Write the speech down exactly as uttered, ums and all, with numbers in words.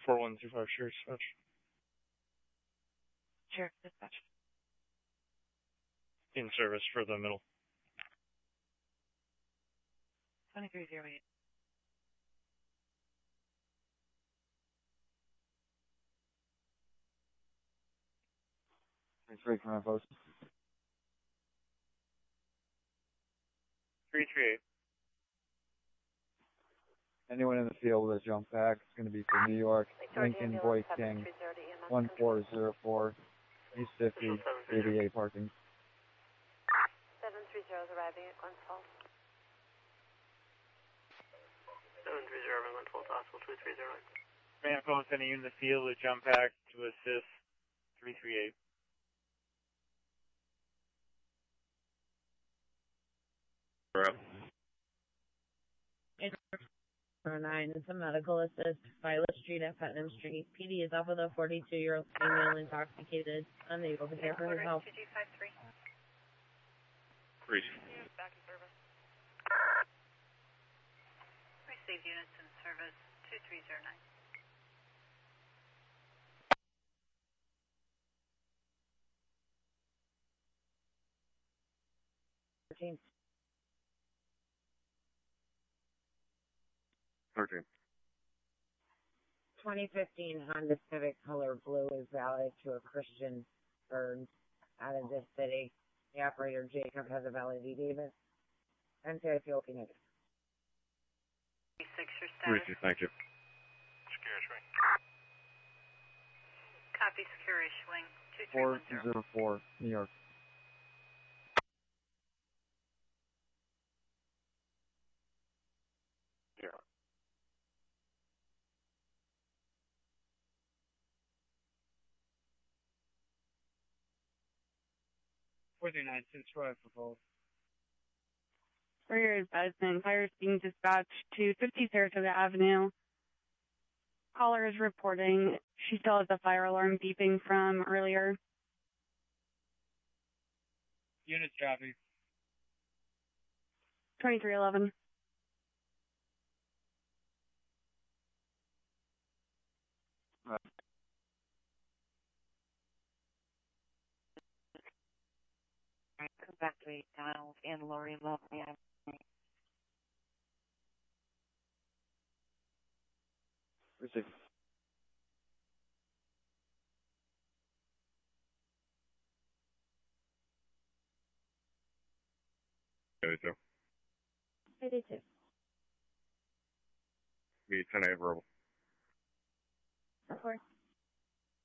four one two five, sure, dispatch. Sure, dispatch. In service for the middle. twenty-three zero eight. three command post. three three eight. Anyone in the field with a jump pack is going to be for New York, Lincoln, Boy King, one four zero four, East fifty, eighty-eight parking. seven three zero is arriving at Glens Falls. seven three zero arriving at Glens Falls, possible two three zero nine. Command post, any unit in the field with jump pack to assist three three eight. nine, it's a medical assist, Violet Street at Putnam Street. P D is off with a forty-two-year-old female intoxicated, unable to care for her health. two G five three. Reach. Back in service. Received units in service two three zero nine. thirteen. thirteen. twenty fifteen Honda Civic color blue is valid to a Christian Burns out of this city. The operator, Jacob, has a valid E Davis. M C I C O P negative. six, your status. Reach, thank you. Secure swing. Copy, secure swing two three four one zero. zero four, New York. Yeah. four three nine, since Roy for both. Courier is Besman. Fire is being dispatched to fifty Saratoga Avenue. Caller is reporting she still has a fire alarm beeping from earlier. Units dropping. twenty-three eleven. Right. Come back to eight Donald and Lori Lovely. Receive. eighty-two. eighty-two. Me ten eight verbal. Report.